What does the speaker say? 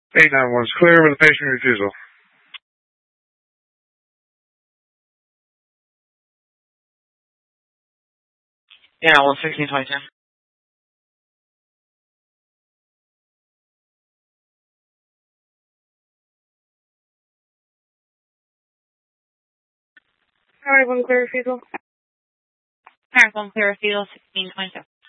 891 is clear with a patient refusal. Yeah, 11622. Alright, one clear refusal. Alright, one clear refusal, 1622.